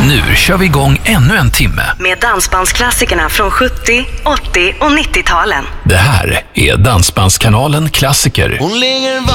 Nu kör vi igång ännu en timme med dansbandsklassikerna från 70, 80 och 90-talen. Det här är Dansbandskanalen Klassiker. Hon ligger